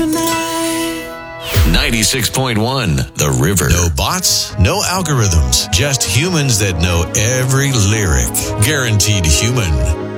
tonight. 96.1 The River. No bots, no algorithms, just humans that know every lyric. Guaranteed Human.